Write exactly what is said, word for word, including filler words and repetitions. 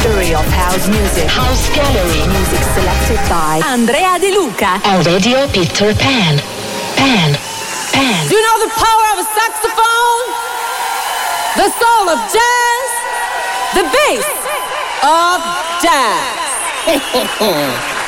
history of house music. House Gallery. Music selected by Andrea De Luca. On Radio Peter Pan. Pan. Pan. Do you know the power of a saxophone? The soul of jazz? The bass of jazz.